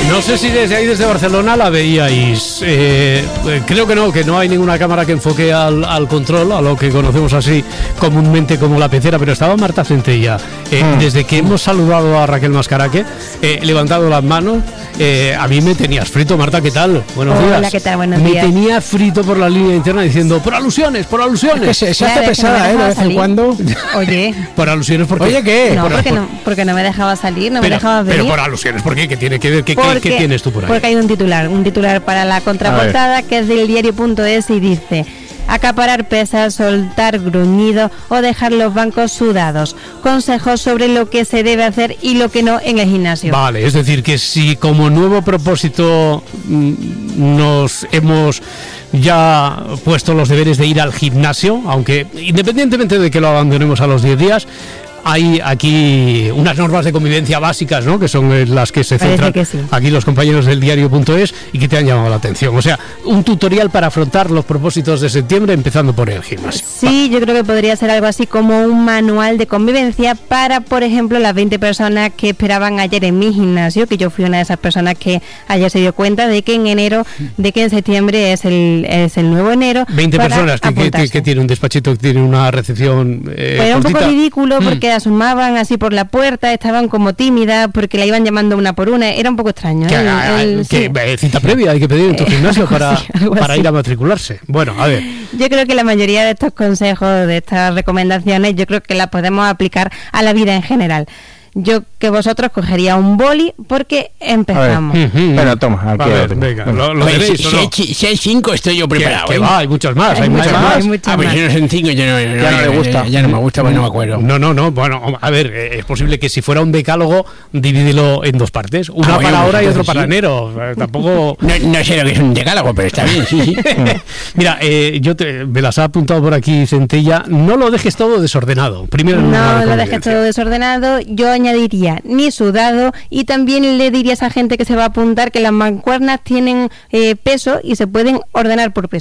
No sé si desde ahí, desde Barcelona, la veíais. Creo que no hay ninguna cámara que enfoque al control, a lo que conocemos así comúnmente como la pecera, pero estaba Marta Centella. Desde que hemos saludado a Raquel Mascaraque, levantado las manos, a mí me tenías frito. Marta, ¿qué tal? Buenos días. Hola, ¿qué tal? Buenos días. Me tenía frito por la línea interna diciendo, por alusiones. Es que se hace pesada, de vez en cuando. Oye. Por alusiones, ¿por qué? Oye, ¿qué? No, porque no me dejaba salir, no me dejaba venir. Pero por alusiones, ¿por qué? ¿Qué tiene que ver? ¿Qué tienes tú por ahí? Porque hay un titular para la contraportada que es del diario.es y dice: acaparar pesas, soltar gruñido o dejar los bancos sudados. Consejos sobre lo que se debe hacer y lo que no en el gimnasio. Vale, es decir, que si como nuevo propósito nos hemos ya puesto los deberes de ir al gimnasio, aunque independientemente de que lo abandonemos a los 10 días, hay aquí unas normas de convivencia básicas, ¿no? Que son las que se centran aquí los compañeros del diario.es y que te han llamado la atención. O sea, un tutorial para afrontar los propósitos de septiembre empezando por el gimnasio. Sí, yo creo que podría ser algo así como un manual de convivencia para, por ejemplo, las 20 personas que esperaban ayer en mi gimnasio, que yo fui una de esas personas que ayer se dio cuenta de que en septiembre es el nuevo enero. 20 personas que tiene un despachito, que tiene una recepción. Pues era un poco ridículo porque asomaban así por la puerta, estaban como tímidas porque la iban llamando una por una, era un poco extraño. Cita previa hay que pedir en tu gimnasio para ir a matricularse. Bueno, a ver. Yo creo que la mayoría de estos consejos, de estas recomendaciones, yo creo que las podemos aplicar a la vida en general. Yo que vosotros cogería un boli porque empezamos. Pero toma, venga, lo tenéis, si hay 5 estoy yo preparado. Que va, hay muchos más. Hay muchos más. Pero si no son 5 ya no me gusta. Ya no me gusta, pues no me acuerdo. No, bueno, a ver, es posible que si fuera un decálogo, divídelo en 2 partes. Una para ahora y otro para enero. Tampoco... No sé lo que es un decálogo, pero está bien, sí. Mira, me las ha apuntado por aquí Centella. No lo dejes todo desordenado. Primero no lo dejes todo desordenado. Yo añadiría ni sudado y también le diría a esa gente que se va a apuntar que las mancuernas tienen peso y se pueden ordenar por peso.